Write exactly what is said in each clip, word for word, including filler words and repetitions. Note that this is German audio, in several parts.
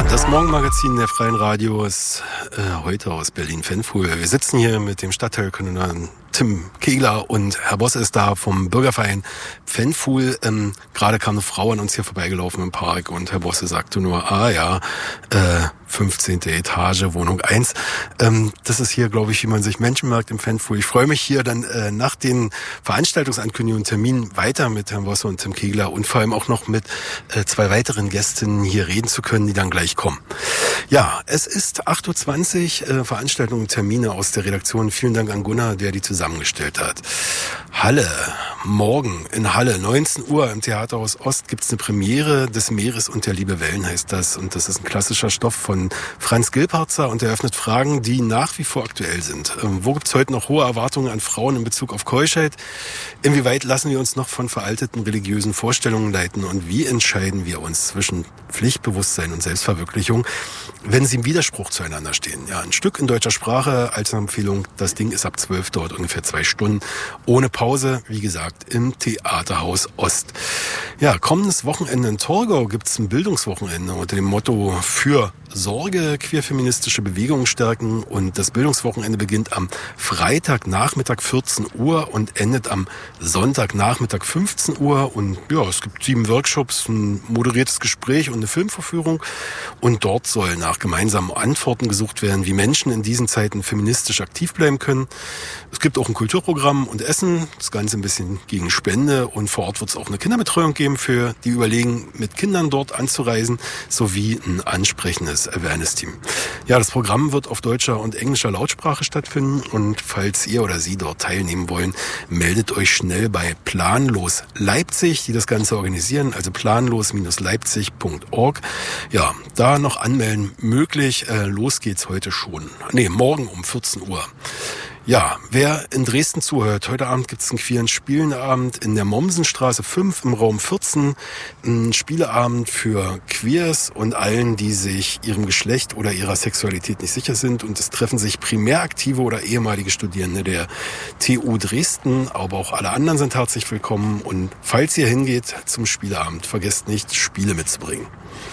Das Morgenmagazin der Freien Radios, äh, heute aus Berlin-Fanfuhl. Wir sitzen hier mit dem Stadtteilkoordinator Tim Kegler und Herr Bosse ist da vom Bürgerverein Fanfuhl. Ähm, gerade kam eine Frau an uns hier vorbeigelaufen im Park und Herr Bosse sagte nur, ah ja, äh, fünfzehnte Etage, Wohnung eins. Ähm, das ist hier, glaube ich, wie man sich Menschen merkt im Fanfuhl. Ich freue mich hier dann äh, nach den Veranstaltungsankündigungen und Terminen weiter mit Herrn Bosse und Tim Kegler und vor allem auch noch mit äh, zwei weiteren Gästinnen hier reden zu können, die dann gleich kommen. Ja, es ist acht Uhr zwanzig, äh, Veranstaltungen und Termine aus der Redaktion. Vielen Dank an Gunnar, der die zusammengestellt hat. Halle, morgen in Halle, neunzehn Uhr im Theaterhaus Ost gibt's eine Premiere des Meeres und der Liebe Wellen heißt das. Und das ist ein klassischer Stoff von Franz Gilparzer und er eröffnet Fragen, die nach wie vor aktuell sind. Ähm, wo gibt's heute noch hohe Erwartungen an Frauen in Bezug auf Keuschheit? Inwieweit lassen wir uns noch von veralteten religiösen Vorstellungen leiten? Und wie entscheiden wir uns zwischen Pflichtbewusstsein und Selbstverwirklichung, wenn sie im Widerspruch zueinander stehen? Ja, ein Stück in deutscher Sprache als Empfehlung. Das Ding ist ab zwölf dort ungefähr zwei Stunden. Ohne Pause, wie gesagt, im Theaterhaus Ost. Ja, kommendes Wochenende in Torgau gibt's ein Bildungswochenende unter dem Motto für Sorge, queerfeministische Bewegungen stärken. Und das Bildungswochenende beginnt am Freitagnachmittag vierzehn Uhr und endet am Sonntagnachmittag fünfzehn Uhr. Und ja, es gibt sieben Workshops, ein moderiertes Gespräch und eine Filmvorführung. Und dort soll nach gemeinsamen Antworten gesucht werden, wie Menschen in diesen Zeiten feministisch aktiv bleiben können. Es gibt auch ein Kulturprogramm und Essen, das Ganze ein bisschen gegen Spende. Und vor Ort wird es auch eine Kinderbetreuung geben für die überlegen, mit Kindern dort anzureisen, sowie ein ansprechendes Awareness-Team. Ja, das Programm wird auf deutscher und englischer Lautsprache stattfinden und falls ihr oder Sie dort teilnehmen wollen, meldet euch schnell bei Planlos Leipzig, die das Ganze organisieren, also planlos leipzig punkt org. Ja, da noch anmelden möglich. Äh, los geht's heute schon. Nee, morgen um vierzehn Uhr. Ja, wer in Dresden zuhört, heute Abend gibt's einen queeren Spielenabend in der Mommsenstraße fünf im Raum vierzehn. Ein Spieleabend für Queers und allen, die sich ihrem Geschlecht oder ihrer Sexualität nicht sicher sind. Und es treffen sich primär aktive oder ehemalige Studierende der T U Dresden, aber auch alle anderen sind herzlich willkommen. Und falls ihr hingeht zum Spieleabend, vergesst nicht, Spiele mitzubringen.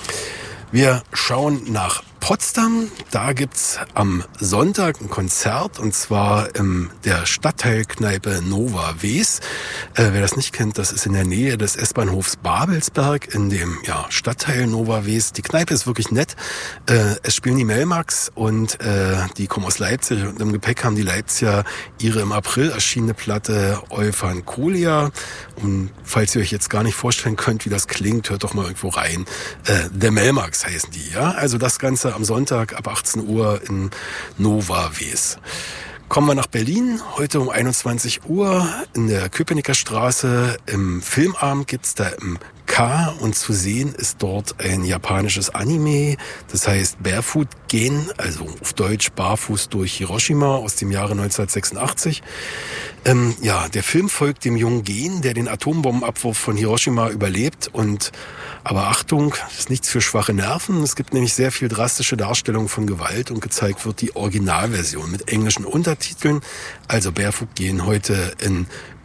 Wir schauen nach Potsdam. Da gibt's am Sonntag ein Konzert und zwar in der Stadtteilkneipe Nova Wes. Äh, wer das nicht kennt, das ist in der Nähe des S-Bahnhofs Babelsberg in dem ja, Stadtteil Nova Wes. Die Kneipe ist wirklich nett. Äh, es spielen die Melmax und äh, die kommen aus Leipzig und im Gepäck haben die Leipziger ihre im April erschienene Platte Euphankolia. Und falls ihr euch jetzt gar nicht vorstellen könnt, wie das klingt, hört doch mal irgendwo rein. Äh, The Melmax heißen die, ja. Also das Ganze am Sonntag ab achtzehn Uhr in Nova Wes. Kommen wir nach Berlin. Heute um einundzwanzig Uhr in der Köpenicker Straße. Im Filmabend gibt's da im K und zu sehen ist dort ein japanisches Anime. Das heißt Barefoot Gen, also auf Deutsch Barfuß durch Hiroshima aus dem Jahre neunzehnhundertsechsundachtzig. Ähm, ja, der Film folgt dem jungen Gen, der den Atombombenabwurf von Hiroshima überlebt und aber Achtung, das ist nichts für schwache Nerven. Es gibt nämlich sehr viel drastische Darstellungen von Gewalt und gezeigt wird die Originalversion mit englischen Untertiteln. Also Barefoot Gen heute in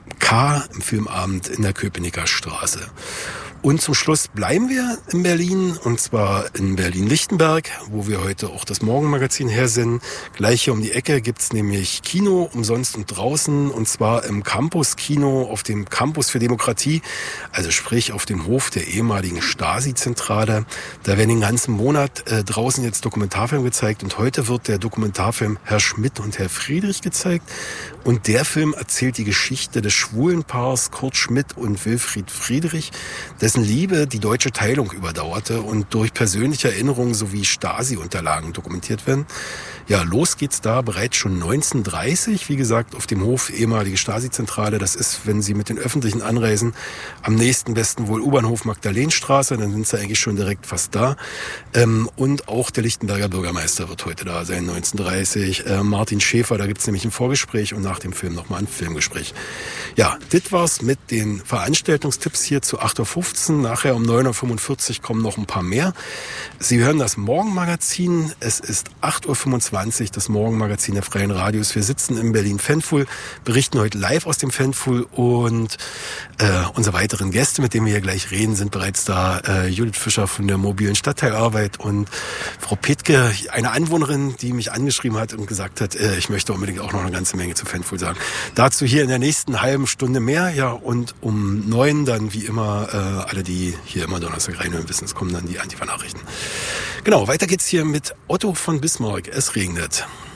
K im Filmabend in der Köpenicker Straße. Und zum Schluss bleiben wir in Berlin, und zwar in Berlin-Lichtenberg, wo wir heute auch das Morgenmagazin hersenden. Gleich hier um die Ecke gibt's nämlich Kino, umsonst und draußen, und zwar im Campus-Kino auf dem Campus für Demokratie, also sprich auf dem Hof der ehemaligen Stasi-Zentrale. Da werden den ganzen Monat äh, draußen jetzt Dokumentarfilm gezeigt, und heute wird der Dokumentarfilm Herr Schmidt und Herr Friedrich gezeigt. Und der Film erzählt die Geschichte des schwulen Paars Kurt Schmidt und Wilfried Friedrich, dessen Liebe die deutsche Teilung überdauerte und durch persönliche Erinnerungen sowie Stasi-Unterlagen dokumentiert werden. Ja, los geht's da bereits schon neunzehnhundertdreißig, wie gesagt, auf dem Hof ehemalige Stasi-Zentrale. Das ist, wenn Sie mit den Öffentlichen anreisen, am nächsten besten wohl U-Bahnhof Magdalenstraße, dann sind Sie eigentlich schon direkt fast da. Ähm, und auch der Lichtenberger Bürgermeister wird heute da sein, neunzehnhundertdreißig. Äh, Martin Schäfer, da gibt's nämlich ein Vorgespräch und nach dem Film nochmal ein Filmgespräch. Ja, das war's mit den Veranstaltungstipps hier zu acht Uhr fünfzehn. sitzen. Nachher um neun Uhr fünfundvierzig kommen noch ein paar mehr. Sie hören das Morgenmagazin. Es ist acht Uhr fünfundzwanzig, das Morgenmagazin der Freien Radios. Wir sitzen in Berlin-Fanfuhl, berichten heute live aus dem Fanfuhl und äh, unsere weiteren Gäste, mit denen wir hier gleich reden, sind bereits da. Äh, Judith Fischer von der mobilen Stadtteilarbeit und Frau Petke, eine Anwohnerin, die mich angeschrieben hat und gesagt hat, äh, ich möchte unbedingt auch noch eine ganze Menge zu Fanfuhl sagen. Dazu hier in der nächsten halben Stunde mehr, ja, und um neun dann wie immer, äh, alle, die hier immer Donnerstag reinhören, wissen, es kommen dann die Antifa-Nachrichten. Genau, weiter geht's hier mit Otto von Bismarck. Es regnet.